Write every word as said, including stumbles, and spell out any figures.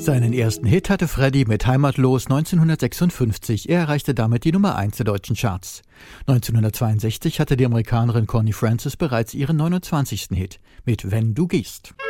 Seinen ersten Hit hatte Freddie mit Heimatlos neunzehnhundertsechsundfünfzig. Er erreichte damit die Nummer eins der deutschen Charts. neunzehnhundertzweiundsechzig hatte die Amerikanerin Connie Francis bereits ihren neunundzwanzigsten Hit mit Wenn du gehst.